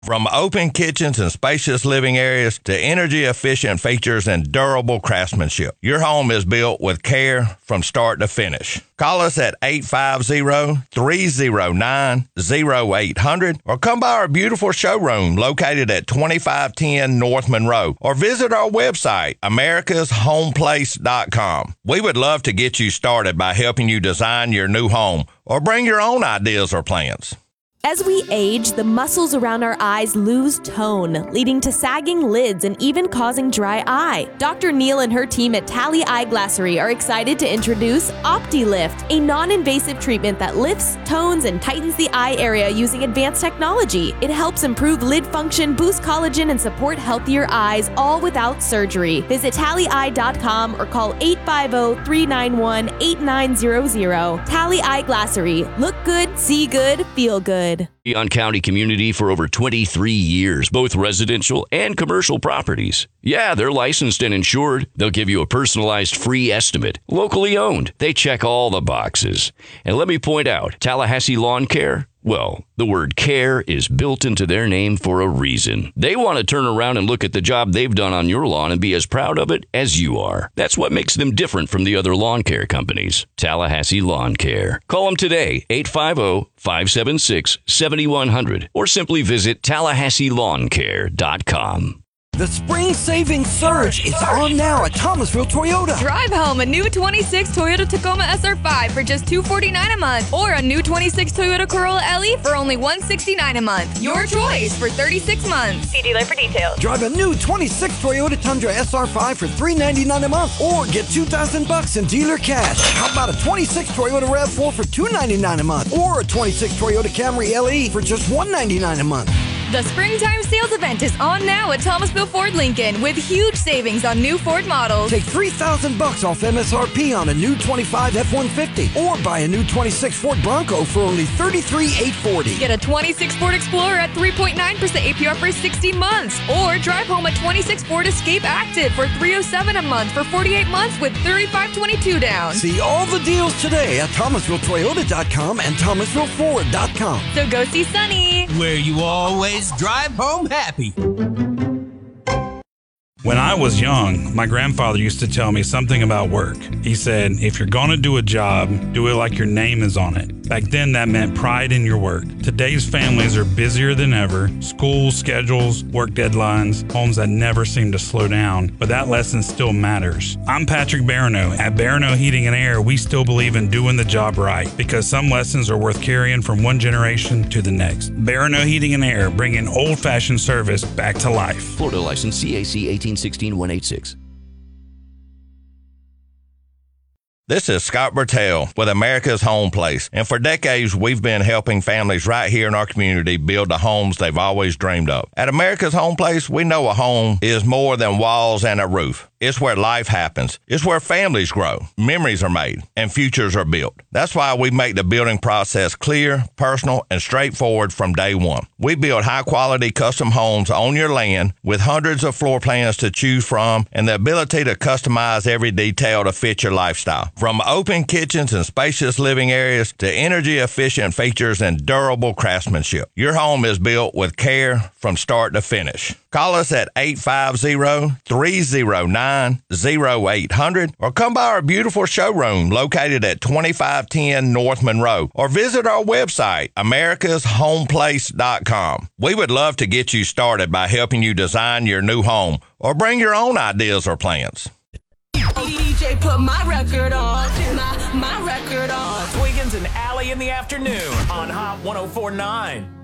From open kitchens and spacious living areas to energy-efficient features and durable craftsmanship, your home is built with care from start to finish. Call us at 850-309-0800 or come by our beautiful showroom located at 2510 North Monroe or visit our website, americashomeplace.com. We would love to get you started by helping you design your new home or bring your own ideas or plans. As we age, the muscles around our eyes lose tone, leading to sagging lids and even causing dry eye. Dr. Neal and her team at Tally Eyeglassery are excited to introduce OptiLift, a non-invasive treatment that lifts, tones, and tightens the eye area using advanced technology. It helps improve lid function, boost collagen, and support healthier eyes, all without surgery. Visit tallyeye.com or call 850-391-8900. Tally Eyeglassery. Look good, see good, feel good. On County Community for over 23 years, both residential and commercial properties. Yeah, they're licensed and insured. They'll give you a personalized free estimate. Locally owned. They check all the boxes. And let me point out, Tallahassee Lawn Care, well, the word care is built into their name for a reason. They want to turn around and look at the job they've done on your lawn and be as proud of it as you are. That's what makes them different from the other lawn care companies. Tallahassee Lawn Care. Call them today, 850-576-7100, or simply visit TallahasseeLawnCare.com. The spring savings surge is on now at Thomasville Toyota. Drive home a new 26 Toyota Tacoma SR5 for just $249 a month, or a new 26 Toyota Corolla LE for only $169 a month. Your choice for 36 months. See dealer for details. Drive a new 26 Toyota Tundra SR5 for $399 a month, or get $2,000 in dealer cash. How about a 26 Toyota RAV4 for $299 a month, or a 26 Toyota Camry LE for just $199 a month? The springtime sales event is on now at Thomasville Ford Lincoln with huge savings on new Ford models. Take $3,000 off MSRP on a new 25 F-150 or buy a new 26 Ford Bronco for only $33,840. Get a 26 Ford Explorer at 3.9% APR for 60 months, or drive home a 26 Ford Escape Active for $307 a month for 48 months with $3,522 down. See all the deals today at ThomasvilleToyota.com and ThomasvilleFord.com. So go see Sunny, where you always drive home happy. When I was young, my grandfather used to tell me something about work. He said, if you're going to do a job, do it like your name is on it. Back then, that meant pride in your work. Today's families are busier than ever. Schools, schedules, work deadlines, homes that never seem to slow down. But that lesson still matters. I'm Patrick Barano. At Barano Heating and Air, we still believe in doing the job right, because some lessons are worth carrying from one generation to the next. Barano Heating and Air, bringing old-fashioned service back to life. Florida license CAC 1816-186. This is Scott Bertel with America's Home Place, and for decades we've been helping families right here in our community build the homes they've always dreamed of. At America's Home Place, we know a home is more than walls and a roof. It's where life happens. It's where families grow, memories are made, and futures are built. That's why we make the building process clear, personal, and straightforward from day one. We build high-quality custom homes on your land with hundreds of floor plans to choose from and the ability to customize every detail to fit your lifestyle. From open kitchens and spacious living areas to energy-efficient features and durable craftsmanship, your home is built with care from start to finish. Call us at 850-309-0800 or come by our beautiful showroom located at 2510 North Monroe or visit our website, americashomeplace.com. We would love to get you started by helping you design your new home or bring your own ideas or plans. DJ, put my record on, my record on. Wiggins and Alley in the afternoon on Hot 104.9.